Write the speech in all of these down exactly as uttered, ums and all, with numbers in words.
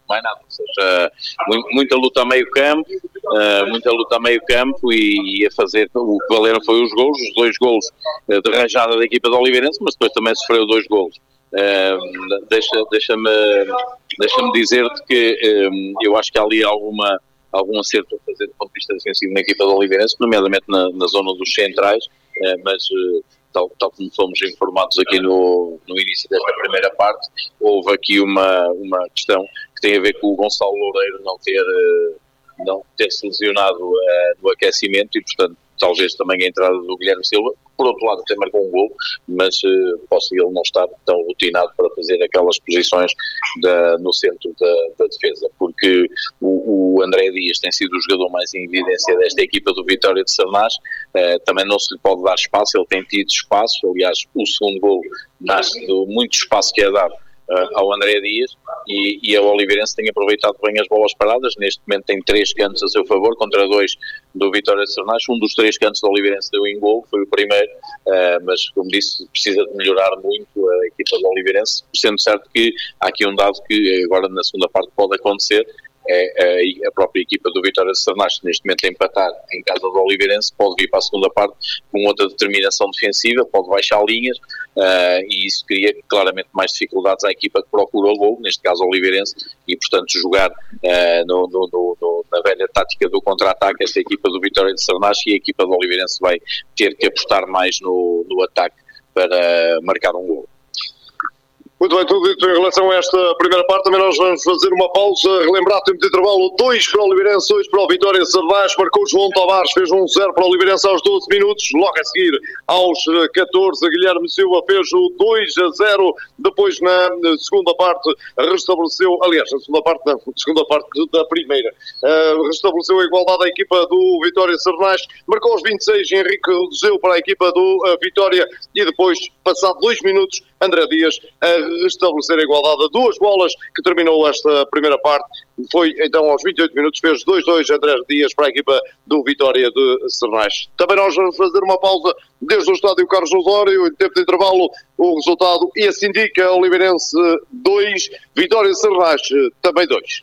mais nada. Ou seja, muita luta a meio campo, muita luta a meio campo e, e a fazer, o que valeram foi os golos, os dois golos de rajada da equipa do Oliveirense, mas depois também sofreu dois golos. Uh, deixa, deixa-me, deixa-me dizer-te que um, eu acho que há ali alguma, algum acerto a fazer do ponto de vista defensivo na equipa do Oliveirense, nomeadamente na, na zona dos centrais, uh, mas uh, tal, tal como fomos informados aqui no, no início desta primeira parte, houve aqui uma, uma questão que tem a ver com o Gonçalo Loureiro não ter, uh, não ter se lesionado uh, no aquecimento e, portanto, talvez também a entrada do Guilherme Silva, por outro lado até marcou um gol, mas uh, posso ele não estar tão rotinado para fazer aquelas posições da, no centro da, da defesa, porque o, o André Dias tem sido o jogador mais em evidência desta equipa do Vitória de Sernás, uh, também não se lhe pode dar espaço, ele tem tido espaço, aliás o segundo gol nasce do muito espaço que é dado uh, ao André Dias, e, e a Oliveirense tem aproveitado bem as bolas paradas, neste momento tem três cantos a seu favor, contra dois do Vitória de Sernás, um dos três cantos da Oliveirense deu em gol, foi o primeiro, uh, mas como disse, precisa de melhorar muito a equipa do Oliveirense, sendo certo que há aqui um dado que agora na segunda parte pode acontecer, é a própria equipa do Vitória de Sernás, neste momento a empatar em casa do Oliveirense, pode vir para a segunda parte com outra determinação defensiva, pode baixar linhas, uh, e isso cria claramente mais dificuldades à equipa que procura o gol, neste caso o Oliveirense, e portanto jogar uh, no, no, no, no, na velha tática do contra-ataque, esta equipa do Vitória de Sernás, e a equipa do Oliveirense vai ter que apostar mais no, no ataque para marcar um gol. Muito bem, tudo dito em relação a esta primeira parte. Também nós vamos fazer uma pausa, relembrar tempo de intervalo, dois para o Oliveirense, dois para o Vitória de Sernás, marcou João Tavares, fez um zero para o Oliveirense aos doze minutos, logo a seguir aos catorze, Guilherme Silva fez o dois a zero, depois na segunda parte restabeleceu, aliás, na segunda parte, na segunda parte da primeira, uh, restabeleceu a igualdade à equipa do Vitória de Sernás, marcou aos vinte e seis, Henrique reduziu para a equipa do uh, Vitória, e depois, passado dois minutos, André Dias a restabelecer a igualdade a duas bolas, que terminou esta primeira parte. Foi então aos vinte e oito minutos, fez dois a dois André Dias para a equipa do Vitória de Sernás. Também nós vamos fazer uma pausa desde o estádio Carlos Osório, em tempo de intervalo, o resultado e assim indica: Oliveirense dois, Vitória de Sernás também dois.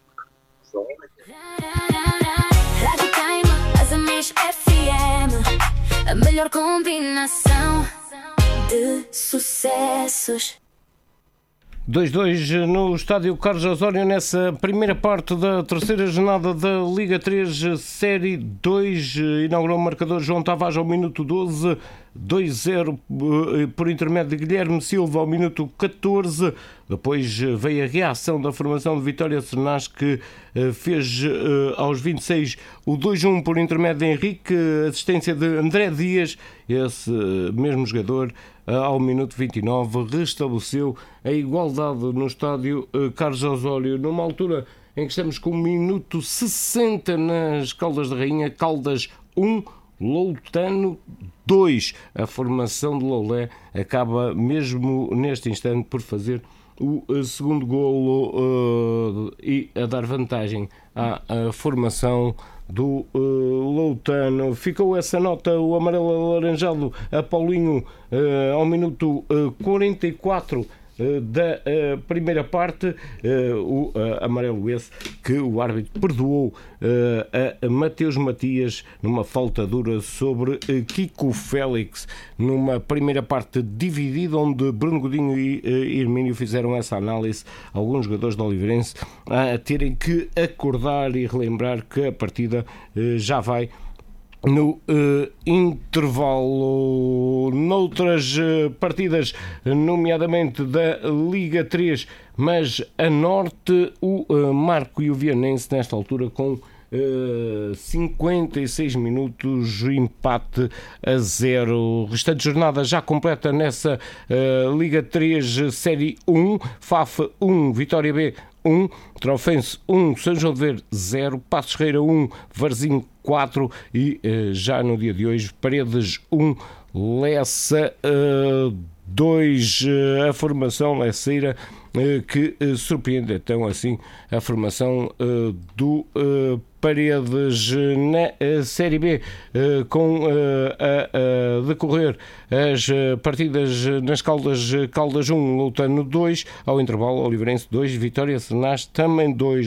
A melhor combinação de sucessos. dois a dois no estádio Carlos Osório nessa primeira parte da terceira jornada da Liga três, Série dois. Inaugurou o marcador João Tavares ao minuto doze, dois a zero por intermédio de Guilherme Silva ao minuto catorze. Depois veio a reação da formação de Vitória de Sernás, que fez aos vinte e seis o dois a um por intermédio de Henrique, assistência de André Dias. Esse mesmo jogador, ao minuto vinte e nove, restabeleceu a igualdade no estádio Carlos Osório, numa altura em que estamos com o minuto sessenta nas Caldas da Rainha. Caldas um, Loutano dois. A formação de Loulé acaba mesmo neste instante por fazer o segundo golo uh, e a dar vantagem à, à formação do uh, Loutano. Ficou essa nota, o amarelo alaranjado a Paulinho uh, ao minuto uh, quarenta e quatro uh, da uh, primeira parte, uh, o uh, amarelo esse que o árbitro perdoou uh, a Mateus Matias numa falta dura sobre uh, Kiko Félix, numa primeira parte dividida, onde Bruno Godinho e uh, Hermínio fizeram essa análise. Alguns jogadores do Oliveirense a terem que acordar e relembrar que a partida uh, já vai no uh, intervalo. Noutras uh, partidas, nomeadamente da Liga três, mas a Norte, o uh, Marco e o Vianense nesta altura com uh, cinquenta e seis minutos, empate a zero. Restante jornada já completa nessa uh, Liga três, Série um, F A F um, Vitória B um, Trofense um, São João de Ver zero, Passos Ferreira um, Varzim quatro e uh, já no dia de hoje Paredes um, Lessa dois. Uh, a formação lesseira uh, que uh, surpreende então assim a formação uh, do uh, Paredes na uh, Série B, uh, com uh, a, a decorrer as uh, partidas nas Caldas. Caldas um, Loutano dois, ao intervalo Oliveirense dois, Vitória Sernás também dois.